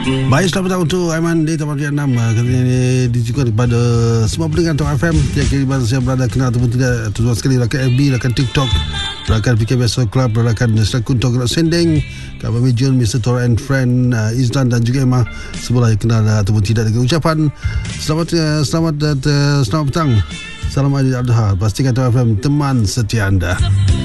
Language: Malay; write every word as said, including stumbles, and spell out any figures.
Baik, selamat datang untuk Aiman di Taman Pilihan enam. Kali ini ditujukan kepada semua pendengar Tok F M. Tiap kali mana saya berada, kenal ataupun tidak, terutama sekali rakan F B, rakan TikTok, rakan P K B S Club, rakan Nesla Kunto, Gerak Sending, Kak Mami Jun, Mister Tora and Friend, uh, Izlan dan juga Emma. Sebelah yang kenal ataupun tidak dengan ucapan selamat uh, selamat uh, selamat petang. Salam Aidil Adha. Pastikan Tok F M teman setia anda.